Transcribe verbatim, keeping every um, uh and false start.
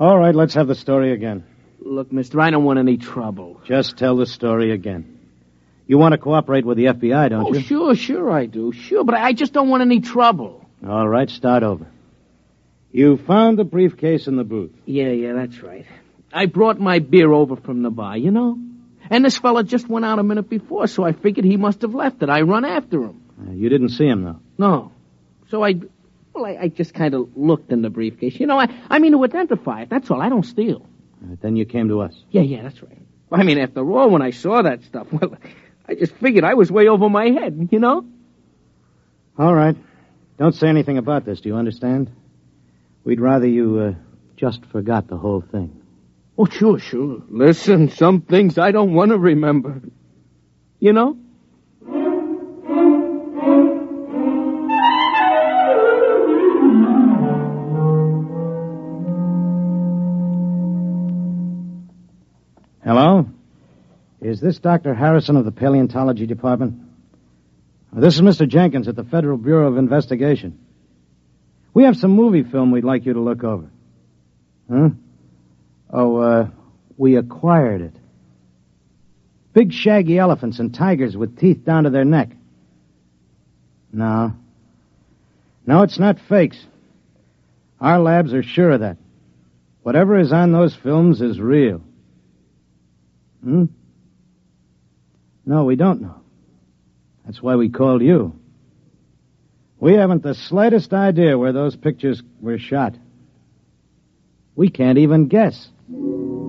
All right, let's have the story again. Look, mister, I don't want any trouble. Just tell the story again. You want to cooperate with the F B I, don't oh, you? Oh, sure, sure I do. Sure, but I just don't want any trouble. All right, start over. You found the briefcase in the booth. Yeah, yeah, that's right. I brought my beer over from the bar, you know? And this fella just went out a minute before, so I figured he must have left it. I run after him. Uh, you didn't see him, though? No. So I... Well, I, I just kind of looked in the briefcase. You know, I, I mean to identify it. That's all. I don't steal. Uh, then you came to us. Yeah, yeah, that's right. I mean, after all, when I saw that stuff, well, I just figured I was way over my head, you know? All right. Don't say anything about this, do you understand? We'd rather you uh, just forgot the whole thing. Oh, sure, sure. Listen, some things I don't want to remember. You know? Hello? Is this Doctor Harrison of the Paleontology Department? This is Mister Jenkins at the Federal Bureau of Investigation. We have some movie film we'd like you to look over. Huh? Oh, uh, we acquired it. Big shaggy elephants and tigers with teeth down to their neck. No. No, it's not fakes. Our labs are sure of that. Whatever is on those films is real. Hmm? No, we don't know. That's why we called you. We haven't the slightest idea where those pictures were shot. We can't even guess.